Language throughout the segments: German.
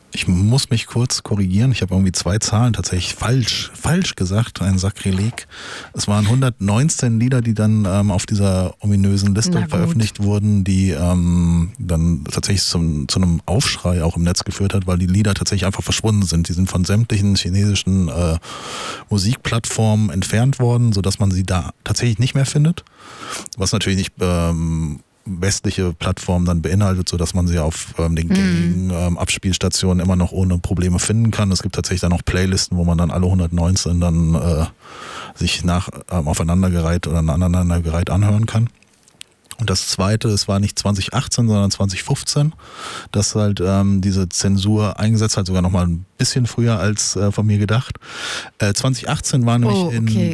Ich muss mich kurz korrigieren. Ich habe irgendwie 2 Zahlen tatsächlich falsch gesagt. Ein Sakrileg. Es waren 119 Lieder, die dann auf dieser ominösen Liste veröffentlicht wurden, die dann tatsächlich zu einem Aufschrei auch im Netz geführt hat, weil die Lieder tatsächlich einfach verschwunden sind. Die sind von sämtlichen chinesischen Musikplattformen entfernt worden, sodass man sie da tatsächlich nicht mehr findet. Was natürlich nicht westliche Plattform dann beinhaltet, sodass man sie auf den gängigen Abspielstationen immer noch ohne Probleme finden kann. Es gibt tatsächlich dann auch Playlisten, wo man dann alle 119 dann sich aufeinandergereiht oder aneinandergereiht anhören kann. Und das Zweite, es war nicht 2018, sondern 2015, dass halt diese Zensur eingesetzt hat, sogar noch mal ein bisschen früher als von mir gedacht. 2018 war nämlich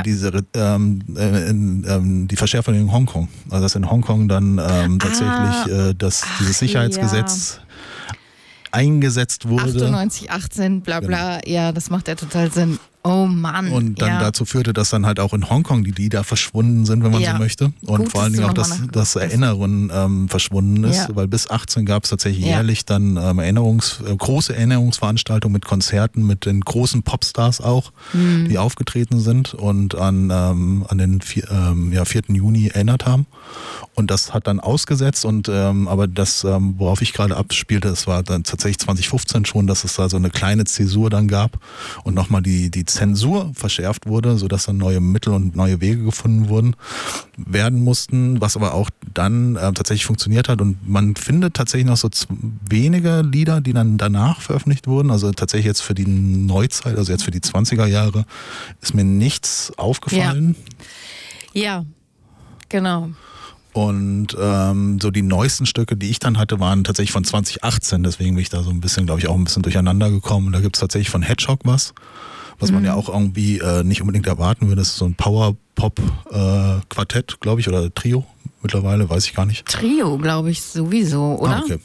die Verschärfung in Hongkong. Also dass in Hongkong dann tatsächlich dieses Sicherheitsgesetz eingesetzt wurde. 98, 18, bla bla, Genau. Ja, das macht ja total Sinn. Oh Mann. Und dann dazu führte, dass dann halt auch in Hongkong die Lieder verschwunden sind, wenn man so möchte. Und gut, vor allen Dingen auch das Erinnern verschwunden ist, weil bis 18 gab es tatsächlich jährlich dann große Erinnerungsveranstaltungen mit Konzerten, mit den großen Popstars auch, die aufgetreten sind und an den 4. Juni erinnert haben. Und das hat dann ausgesetzt und aber das, worauf ich gerade abspielte, das war dann tatsächlich 2015 schon, dass es da so eine kleine Zäsur dann gab und nochmal die Zensur verschärft wurde, sodass dann neue Mittel und neue Wege gefunden werden mussten, was aber auch dann tatsächlich funktioniert hat. Und man findet tatsächlich noch so wenige Lieder, die dann danach veröffentlicht wurden. Also tatsächlich jetzt für die Neuzeit, also jetzt für die 20er Jahre, ist mir nichts aufgefallen. Ja, genau. Und so die neuesten Stücke, die ich dann hatte, waren tatsächlich von 2018. Deswegen bin ich da so ein bisschen, glaube ich, auch ein bisschen durcheinander gekommen. Und da gibt es tatsächlich von Hedgehog was man ja auch irgendwie nicht unbedingt erwarten würde. Das ist so ein Power-Pop-Quartett, glaube ich, oder Trio mittlerweile, weiß ich gar nicht. Trio, glaube ich, sowieso, oder? Okay.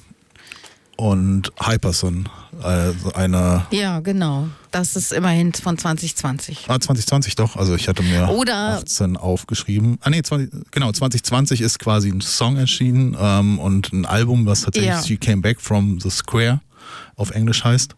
Und Hyperson, also eine... Ja, genau. Das ist immerhin von 2020. 2020 doch. Also ich hatte mir 18 aufgeschrieben. 2020 ist quasi ein Song erschienen und ein Album, was tatsächlich She Came Back from the Square auf Englisch heißt.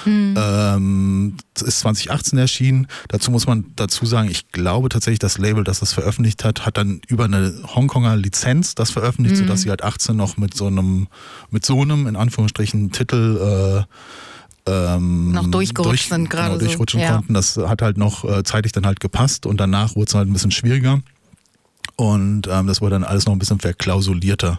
Das ist 2018 erschienen. Dazu muss man dazu sagen, ich glaube tatsächlich, das Label, das das veröffentlicht hat dann über eine Hongkonger Lizenz das veröffentlicht, sodass sie halt 18 noch mit so einem in Anführungsstrichen Titel noch durchgerutscht sind gerade durchrutschen konnten. Das hat halt noch zeitlich dann halt gepasst und danach wurde es halt ein bisschen schwieriger und das wurde dann alles noch ein bisschen verklausulierter.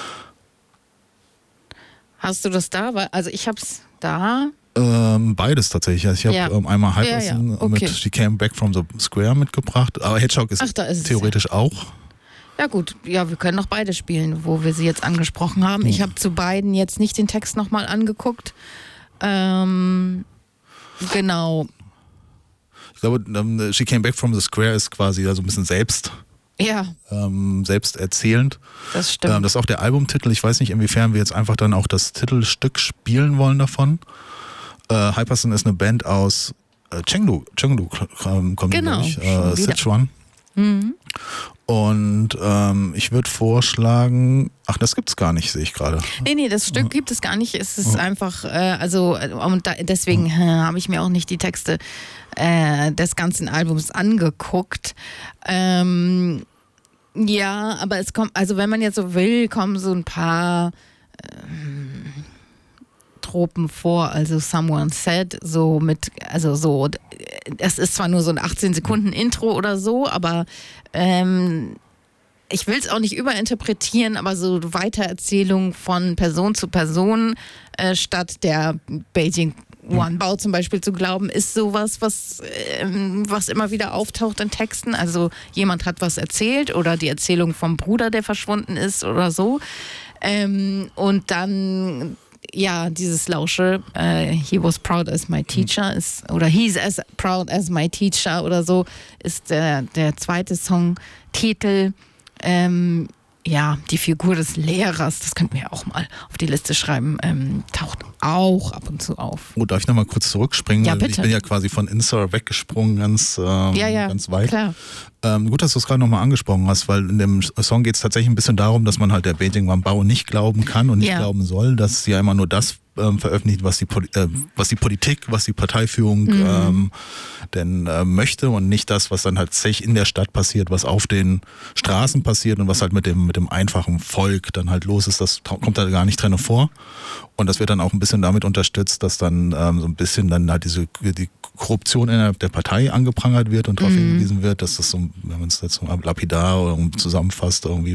Hast du das da? Also ich hab's da. Beides tatsächlich. Also ich habe einmal Hyperson mit She Came Back from the Square mitgebracht, aber Hedgehog ist theoretisch auch. Ja gut, wir können noch beide spielen, wo wir sie jetzt angesprochen haben. Ich habe zu beiden jetzt nicht den Text nochmal angeguckt. Genau. Ich glaube, She Came Back from the Square ist quasi so ein bisschen selbst erzählend. Das stimmt. Das ist auch der Albumtitel. Ich weiß nicht, inwiefern wir jetzt einfach dann auch das Titelstück spielen wollen davon. Hyperson ist eine Band aus Chengdu kommt durch, Sichuan. Und ich würde vorschlagen, das gibt's gar nicht, sehe ich gerade. Nee, das Stück gibt es gar nicht. Es ist einfach, deswegen habe ich mir auch nicht die Texte des ganzen Albums angeguckt. Aber es kommt, also wenn man jetzt so will, kommen so ein paar Tropen vor, also Someone Said, es ist zwar nur so ein 18 Sekunden Intro oder so, aber ich will es auch nicht überinterpretieren, aber so Weitererzählung von Person zu Person statt der Beijing Wanbao zum Beispiel zu glauben, ist sowas, was immer wieder auftaucht in Texten. Also jemand hat was erzählt oder die Erzählung vom Bruder, der verschwunden ist oder so. Und dann dieses Lausche, he was proud as my teacher oder he's as proud as my teacher oder so, ist der zweite Songtitel. Die Figur des Lehrers, das könnten wir auch mal auf die Liste schreiben, taucht auch ab und zu auf. Darf ich nochmal kurz zurückspringen? Ja, bitte. Ich bin ja quasi von Insta weggesprungen, ganz weit. Klar. Gut, dass du es gerade nochmal angesprochen hast, weil in dem Song geht es tatsächlich ein bisschen darum, dass man halt der Beijing Wanbao nicht glauben kann und nicht glauben soll, dass sie ja immer nur das veröffentlicht, was die Politik, was die Parteiführung denn möchte und nicht das, was dann halt tatsächlich in der Stadt passiert, was auf den Straßen passiert und was halt mit dem einfachen Volk dann halt los ist, das kommt da gar nicht drin vor. Und das wird dann auch ein bisschen damit unterstützt, dass dann so ein bisschen dann halt die Korruption innerhalb der Partei angeprangert wird und darauf hingewiesen wird, dass das so, wenn man es jetzt so lapidar oder zusammenfasst, irgendwie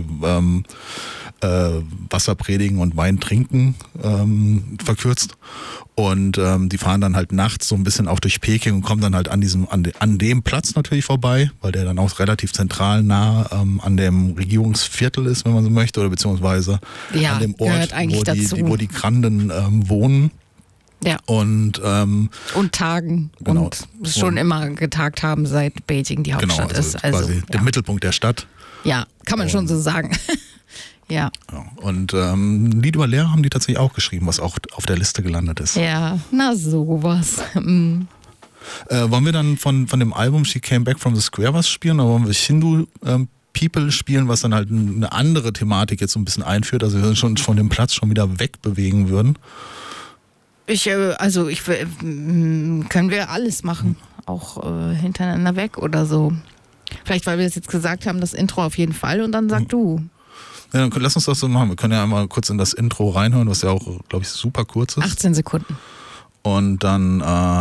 Wasser predigen und Wein trinken verkürzt. Und die fahren dann halt nachts so ein bisschen auch durch Peking und kommen dann halt an dem Platz natürlich vorbei, weil der dann auch relativ zentral nah an dem Regierungsviertel ist, wenn man so möchte, oder beziehungsweise an dem Ort, wo die Granden wohnen. Ja. Und tagen. Genau. Und schon immer getagt haben, seit Beijing die Hauptstadt ist. Also quasi der Mittelpunkt der Stadt. Ja, kann man schon so sagen. Ja. Und Lied über Lehrer haben die tatsächlich auch geschrieben, was auch auf der Liste gelandet ist. Ja, na sowas. Wollen wir dann von dem Album She Came Back from the Square was spielen, oder wollen wir Hindu People spielen, was dann halt eine andere Thematik jetzt so ein bisschen einführt, also wir schon von dem Platz schon wieder wegbewegen würden? Können wir alles machen, auch hintereinander weg oder so. Vielleicht, weil wir das jetzt gesagt haben, das Intro auf jeden Fall, und dann sag du. Ja, dann lass uns das so machen. Wir können ja einmal kurz in das Intro reinhören, was ja auch, glaube ich, super kurz ist. 18 Sekunden. Und dann,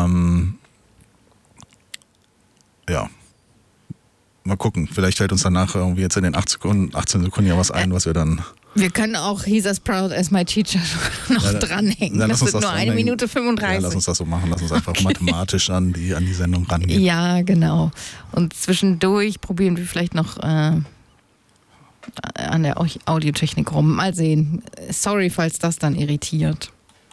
mal gucken. Vielleicht fällt uns danach irgendwie jetzt in den 18 Sekunden ja was ein, was wir dann... Wir können auch He's as proud as my teacher noch dranhängen. Das wird nur 1 Minute 35. Ja, lass uns das so machen. Lass uns einfach mathematisch an die Sendung rangehen. Ja, genau. Und zwischendurch probieren wir vielleicht noch an der Audiotechnik rum. Mal sehen. Sorry, falls das dann irritiert.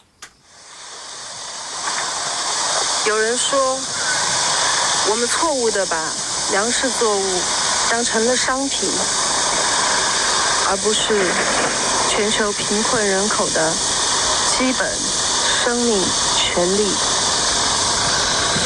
有人说，我们错误地把粮食作物当成了商品，而不是全球贫困人口的基本生命权利。